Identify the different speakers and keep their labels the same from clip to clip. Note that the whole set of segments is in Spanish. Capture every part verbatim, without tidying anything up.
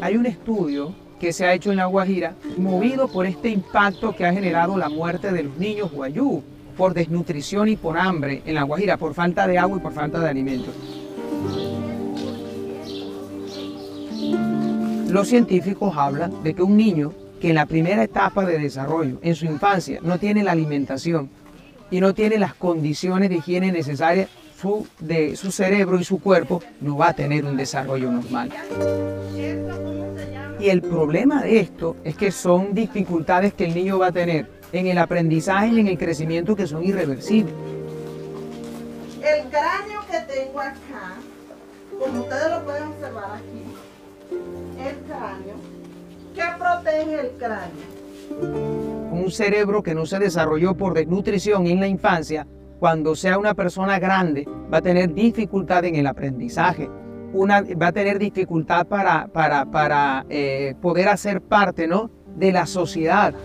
Speaker 1: Hay un estudio que se ha hecho en La Guajira, movido por este impacto que ha generado la muerte de los niños guayú, por desnutrición y por hambre en La Guajira, por falta de agua y por falta de alimentos. Los científicos hablan de que un niño que en la primera etapa de desarrollo, en su infancia, no tiene la alimentación y no tiene las condiciones de higiene necesarias su, de su cerebro y su cuerpo, no va a tener un desarrollo normal. Y el problema de esto es que son dificultades que el niño va a tener en el aprendizaje y en el crecimiento que son irreversibles.
Speaker 2: El cráneo que tengo acá, como ustedes lo pueden observar aquí, el cráneo, ¿qué protege el cráneo?
Speaker 1: Un cerebro que no se desarrolló por desnutrición en la infancia, cuando sea una persona grande, va a tener dificultad en el aprendizaje. Una, va a tener dificultad para, para, para eh, poder hacer parte, ¿no?, de la sociedad.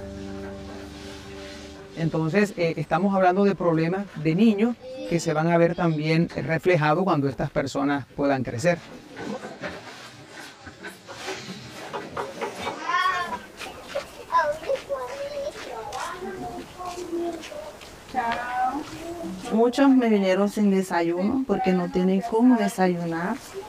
Speaker 1: Entonces, eh, estamos hablando de problemas de niños que se van a ver también reflejados cuando estas personas puedan crecer.
Speaker 2: Muchos me vinieron sin desayuno porque no tienen cómo desayunar.